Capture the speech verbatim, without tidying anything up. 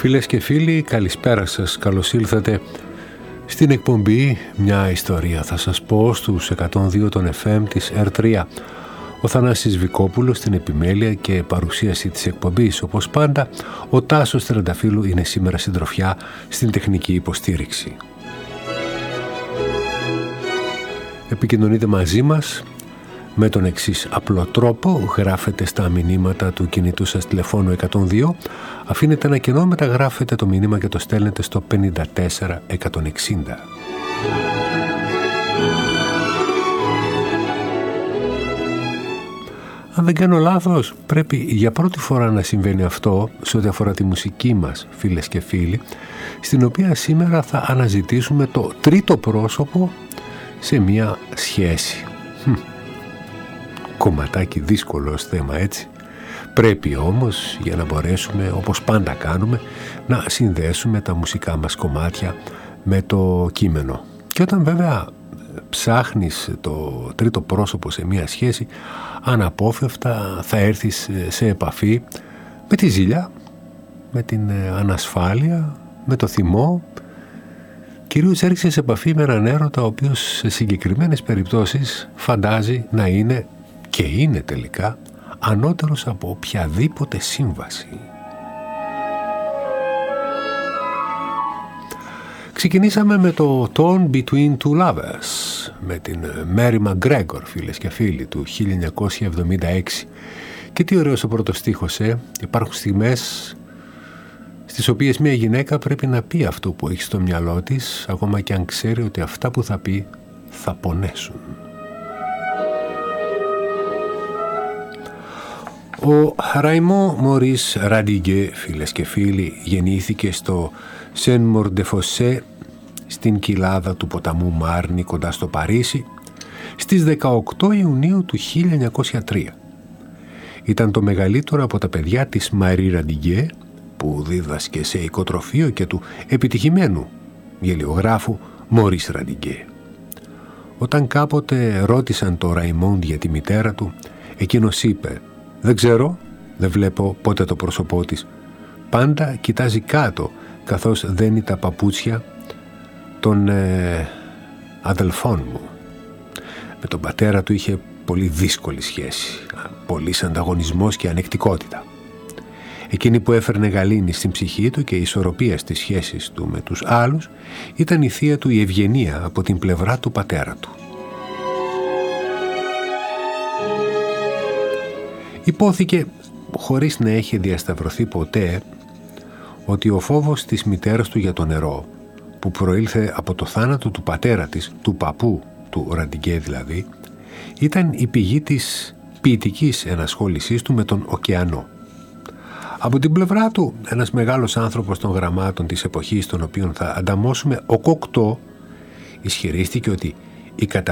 Φίλες και φίλοι, καλησπέρα σας, καλώς ήλθατε στην εκπομπή «Μια ιστορία». Θα σας πω στους εκατόν δύο των εφ εμ της ερ τρία. Ο Θανάσης Βικόπουλος στην επιμέλεια και παρουσίαση της εκπομπής. Όπως πάντα, ο Τάσος Τρενταφύλου είναι σήμερα συντροφιά στην τεχνική υποστήριξη. Επικοινωνείτε μαζί μας με τον εξής απλό τρόπο. Γράφετε στα μηνύματα του κινητού σας τηλεφώνου εκατόν δύο, αφήνετε ένα κενό, μεταγράφετε το μήνυμα και το στέλνετε στο πενήντα τέσσερα εκατόν εξήντα. Αν δεν κάνω λάθος, πρέπει για πρώτη φορά να συμβαίνει αυτό σε ό,τι αφορά τη μουσική μας, φίλες και φίλοι, στην οποία σήμερα θα αναζητήσουμε το τρίτο πρόσωπο σε μια σχέση. Κομματάκι δύσκολο ως θέμα, έτσι. Πρέπει όμως, για να μπορέσουμε, όπως πάντα κάνουμε, να συνδέσουμε τα μουσικά μας κομμάτια με το κείμενο. Και όταν βέβαια ψάχνεις το τρίτο πρόσωπο σε μια σχέση, αναπόφευκτα θα έρθεις σε επαφή με τη ζήλια, με την ανασφάλεια, με το θυμό. Κυρίως έρχεσαι σε επαφή με έναν έρωτα ο οποίος σε συγκεκριμένες περιπτώσεις φαντάζει να είναι και είναι τελικά ανώτερος από οποιαδήποτε σύμβαση. Ξεκινήσαμε με το Torn Between Two Lovers με την Mary McGregor, φίλες και φίλοι, του χίλια εννιακόσια εβδομήντα έξι. Και τι ωραίος ο πρώτος στίχος, ε? Υπάρχουν στιγμές στις οποίες μια γυναίκα πρέπει να πει αυτό που έχει στο μυαλό της, ακόμα και αν ξέρει ότι αυτά που θα πει θα πονέσουν. Ο Ραϊμό Μωρίς Ραντιγκέ, φίλες και φίλοι, γεννήθηκε στο Σεν-Μορ-ντε-Φωσέ, στην κοιλάδα του ποταμού Μάρνη κοντά στο Παρίσι, στις δεκαοκτώ Ιουνίου του χίλια εννιακόσια τρία. Ήταν το μεγαλύτερο από τα παιδιά της Μαρί Ραντιγκέ, που δίδασκε σε οικοτροφείο, και του επιτυχημένου γελιογράφου Μωρίς Ραντιγκέ. Όταν κάποτε ρώτησαν το Ραϊμόντ για τη μητέρα του, εκείνος είπε: «Δεν ξέρω, δεν βλέπω πότε το πρόσωπό της. Πάντα κοιτάζει κάτω, καθώς δένει τα παπούτσια των ε, αδελφών μου». Με τον πατέρα του είχε πολύ δύσκολη σχέση, πολύς ανταγωνισμός και ανεκτικότητα. Εκείνη που έφερνε γαλήνη στην ψυχή του και ισορροπία στις σχέσεις του με τους άλλους ήταν η θεία του η Ευγενία από την πλευρά του πατέρα του. Υπόθηκε, χωρίς να έχει διασταυρωθεί ποτέ, ότι ο φόβος της μητέρας του για το νερό, που προήλθε από το θάνατο του πατέρα της, του παππού του Ραντιγκέ δηλαδή, ήταν η πηγή της ποιητικής ενασχόλησής του με τον ωκεανό. Από την πλευρά του, ένας μεγάλος άνθρωπος των γραμμάτων της εποχής, τον οποίον θα ανταμώσουμε, ο Κοκτό, ισχυρίστηκε ότι η